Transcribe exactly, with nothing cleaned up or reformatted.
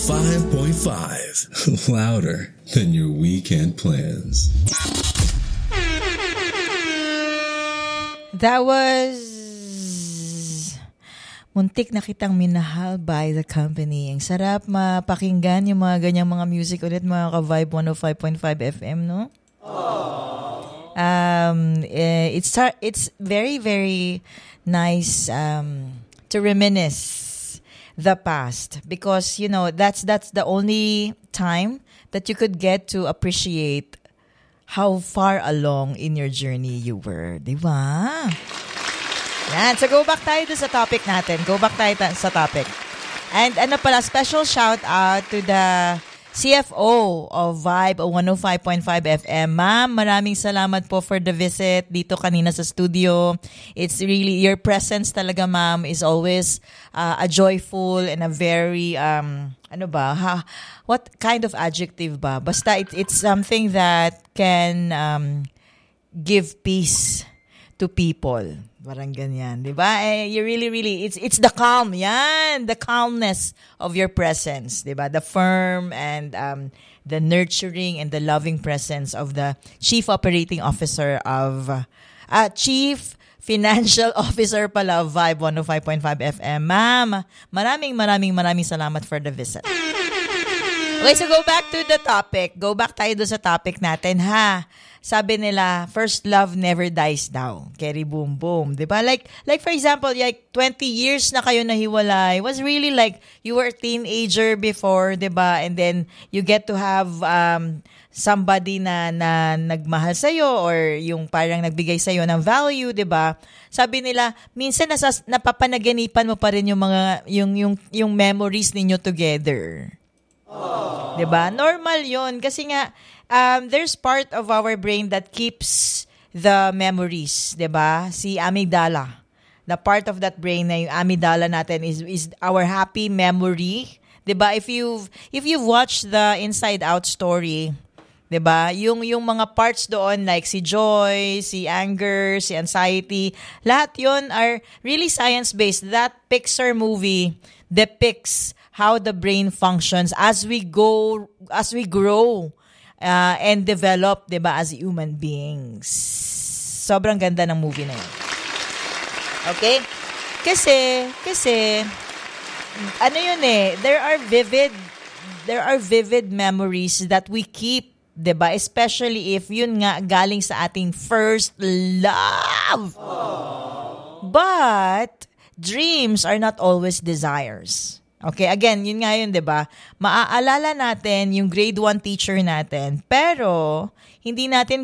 five point five. Louder than your weekend plans. That was Muntik na Kitang Minahal by The Company. Ang sarap mapakinggan yung mga ganyang mga music ulit, mga ka-Vibe one oh five point five F M, no? Um, it's it's very, very nice um, to reminisce the past because, you know, that's that's the only time that you could get to appreciate how far along in your journey you were. Di ba? Yan. So, go back tayo dun sa topic natin. Go back tayo ta- sa topic. And ano pala, special shout out to the C F O of Vibe one oh five point five F M. Ma'am, maraming salamat po for the visit dito kanina sa studio. It's really, your presence talaga, ma'am, is always uh, a joyful and a very, um, ano ba, ha, what kind of adjective ba? Basta it, it's something that can um, give peace to people. Parang ganyan, di ba? Eh, you really, really, it's it's the calm, yan, the calmness of your presence, di ba? The firm and um, the nurturing and the loving presence of the Chief Operating Officer of, uh, Chief Financial Officer pala of Vibe one oh five point five F M. Ma'am, maraming, maraming, maraming salamat for the visit. Okay, so go back to the topic. Go back tayo doon sa topic natin, ha? Sabi nila, first love never dies down. Kerry boom boom. Diba? Like, like for example, like twenty years na kayo nahiwalay. It was really like you were a teenager before, diba? And then you get to have um, somebody na, na nagmahal sa'yo or yung parang nagbigay sa'yo ng value, diba? Sabi nila, minsan nasas, napapanaganipan mo pa rin yung mga, yung, yung, yung memories ninyo together. Oh. Diba? Normal yun. Kasi nga, Um, there's part of our brain that keeps the memories, 'di ba? Si amygdala. The part of that brain na yung amygdala natin is is our happy memory, 'di ba? If you've if you've watched the Inside Out story, 'di ba? Yung yung mga parts doon like si joy, si anger, si anxiety, lahat 'yon are really science-based. That Pixar movie depicts how the brain functions as we go as we grow. Uh, and develop, diba, as human beings. Sobrang ganda ng movie na yun. Okay? Kasi, kasi, ano yun eh, there are vivid, there are vivid memories that we keep, diba? Especially if yun nga galing sa ating first love. Aww. But, dreams are not always desires. Okay, again, yun nga yun, 'di ba? Maaalala natin yung grade one teacher natin, pero hindi natin